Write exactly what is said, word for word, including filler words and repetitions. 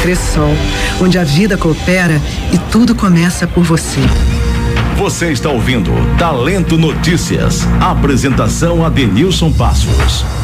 Cressol, onde a vida coopera e tudo começa por você. Você está ouvindo Talento Notícias. Apresentação Adenilson Passos.